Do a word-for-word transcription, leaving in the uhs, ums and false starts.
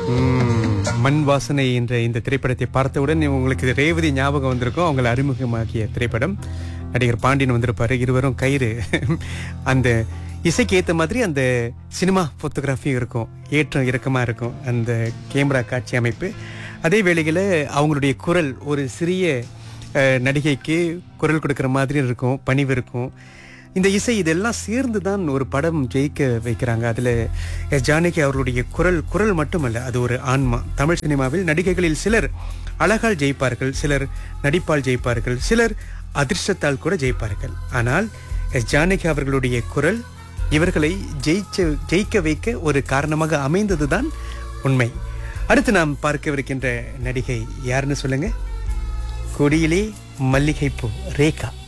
ம், மண் வாசனை என்ற இந்த திரைப்படத்தை பார்த்தவுடன் உங்களுக்கு ரேவதி ஞாபகம் வந்திருக்கும். அவங்களை அறிமுகமாக்கிய திரைப்படம். நடிகர் பாண்டியன் வந்திருப்பாரு. இருவரும் கயிறு அந்த இசைக்கு ஏற்ற மாதிரி அந்த சினிமா போட்டோகிராஃபி இருக்கும், ஏற்றம் இறக்கமாக இருக்கும் அந்த கேமரா காட்சி அமைப்பு. அதே வேளையில் அவங்களுடைய குரல் ஒரு சிறிய அஹ், நடிகைக்கு குரல் கொடுக்குற மாதிரி இருக்கும், பணிவு இருக்கும். இந்த இசை இதெல்லாம் சேர்ந்து தான் ஒரு படம் ஜெயிக்க வைக்கிறாங்க. அதில் எஸ் ஜானகி அவர்களுடைய குரல் குரல் மட்டுமல்ல, அது ஒரு ஆன்மா. தமிழ் சினிமாவில் நடிகைகளில் சிலர் அழகால் ஜெயிப்பார்கள், சிலர் நடிப்பால் ஜெயிப்பார்கள், சிலர் அதிர்ஷ்டத்தால் கூட ஜெயிப்பார்கள். ஆனால் எஸ் ஜானகி அவர்களுடைய குரல் இவர்களை ஜெயிச்ச ஜெயிக்க வைக்க ஒரு காரணமாக அமைந்ததுதான் உண்மை. அடுத்து நாம் பார்க்கவிருக்கின்ற நடிகை யாருன்னு சொல்லுங்க? கொடியிலே மல்லிகைப்பூ ரேகா.